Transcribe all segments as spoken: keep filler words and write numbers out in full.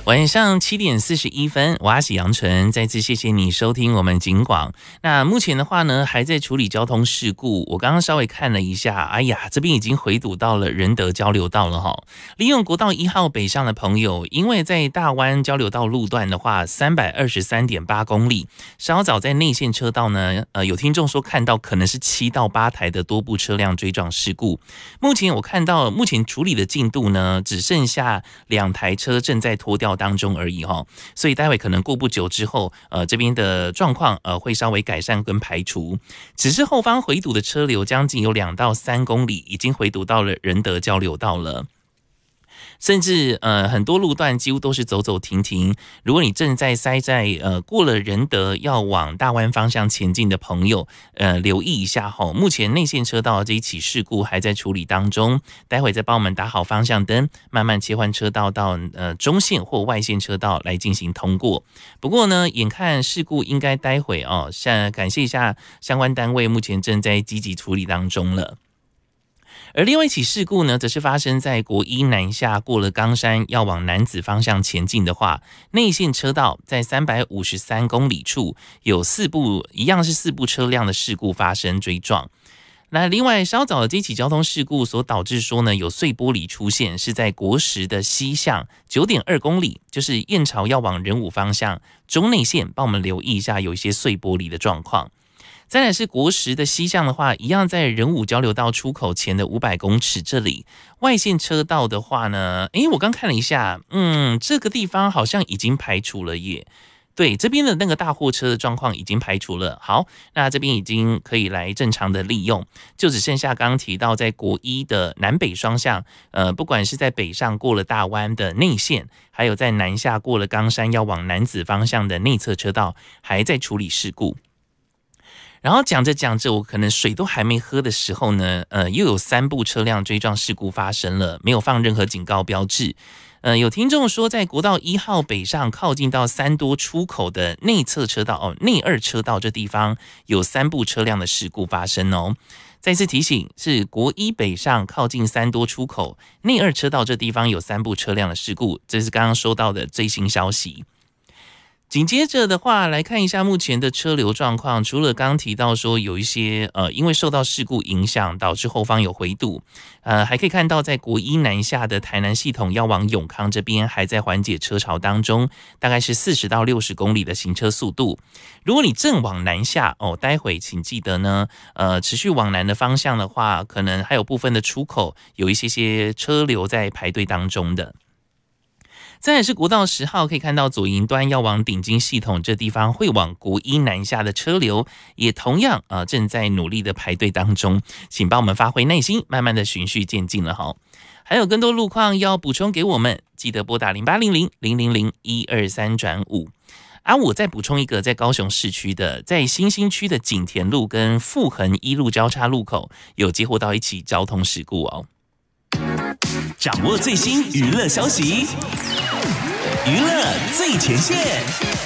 晚上七点四十一分，我阿喜杨纯再次谢谢你收听我们警广。那目前的话呢，还在处理交通事故。我刚刚稍微看了一下，哎呀，这边已经回堵到了仁德交流道了哈。利用国道一号北上的朋友，因为在大湾交流道路段的话，三百二十三点八公里，稍早在内线车道呢，呃，有听众说看到可能是七到八台的多部车辆追撞事故。目前我看到目前处理的进度呢，只剩下两台车正在拖吊当中而已哈，所以待会可能过不久之后，呃，这边的状况呃会稍微改善跟排除。只是后方回堵的车流将近有两到三公里，已经回堵到了仁德交流道了。甚至呃很多路段几乎都是走走停停。如果你正在塞在呃过了仁德要往大湾方向前进的朋友，呃留意一下哈。目前内线车道这一起事故还在处理当中，待会再帮我们打好方向灯，慢慢切换车道到呃中线或外线车道来进行通过。不过呢，眼看事故应该待会哦，像感谢一下相关单位，目前正在积极处理当中了。而另外一起事故呢，则是发生在国一南下过了冈山要往楠梓方向前进的话，内线车道在三百五十三公里处有四部一样是四部车辆的事故发生追撞。那另外稍早的这起交通事故所导致说呢，有碎玻璃出现，是在国十的西向 九点二公里，就是燕巢要往仁武方向中内线，帮我们留意一下有一些碎玻璃的状况。再来是国十的西向的话，一样在仁武交流道出口前的五百公尺这里，外线车道的话呢，诶，我刚看了一下，嗯，这个地方好像已经排除了耶。对，这边的那个大货车的状况已经排除了。好，那这边已经可以来正常的利用，就只剩下刚刚提到在国一的南北双向，呃，不管是在北上过了大湾的内线，还有在南下过了冈山要往楠梓方向的内侧车道，还在处理事故。然后讲着讲着，我可能水都还没喝的时候呢，呃，又有三部车辆追撞事故发生了，没有放任何警告标志。呃，有听众说，在国道一号北上靠近到三多出口的内侧车道哦，内二车道这地方有三部车辆的事故发生哦。再次提醒，是国一北上靠近三多出口内二车道这地方有三部车辆的事故，这是刚刚收到的最新消息。紧接着的话，来看一下目前的车流状况。除了刚提到说有一些呃，因为受到事故影响，导致后方有回堵，呃，还可以看到在国一南下的台南系统要往永康这边还在缓解车潮当中，大概是四十到六十公里的行车速度。如果你正往南下哦，待会请记得呢，呃，持续往南的方向的话，可能还有部分的出口有一些些车流在排队当中的。再来是国道十号，可以看到左营端要往顶金系统这地方会往国一南下的车流，也同样啊、呃、正在努力的排队当中，请帮我们发挥耐心，慢慢的循序渐进了哈。还有更多路况要补充给我们，记得拨打零八零零零零零一二三转五。啊，我再补充一个，在高雄市区的，在新兴区的景田路跟富恒一路交叉路口有接获到一起交通事故哦。 掌握最新娱乐消息，娱乐最前线。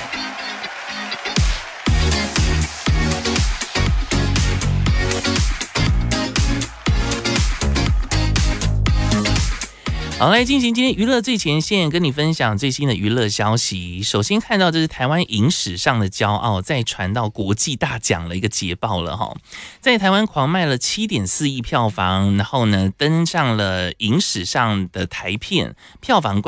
好，来进行今天娱乐最前线，跟你分享最新的娱乐消息。首先看到这是台湾影史上的骄傲，再传到国际大奖了一个捷报了哈，在台湾狂卖了 七点四亿票房，然后呢登上了影史上的台片票房